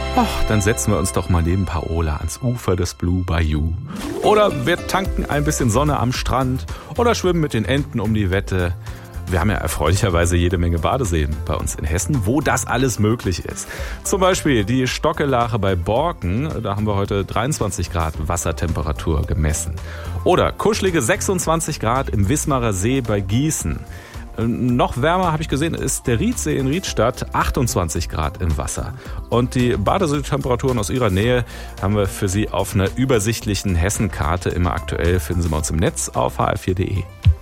Ach, dann setzen wir uns doch mal neben Paola ans Ufer des Blue Bayou. Oder wir tanken ein bisschen Sonne am Strand oder schwimmen mit den Enten um die Wette. Wir haben ja erfreulicherweise jede Menge Badeseen bei uns in Hessen, wo das alles möglich ist. Zum Beispiel die Stockelache bei Borken, da haben wir heute 23 Grad Wassertemperatur gemessen. Oder kuschelige 26 Grad im Wismarer See bei Gießen. Noch wärmer, habe ich gesehen, ist der Riedsee in Riedstadt, 28 Grad im Wasser. Und die Badeseetemperaturen aus ihrer Nähe haben wir für Sie auf einer übersichtlichen Hessenkarte. Immer aktuell finden Sie bei uns im Netz auf hr4.de.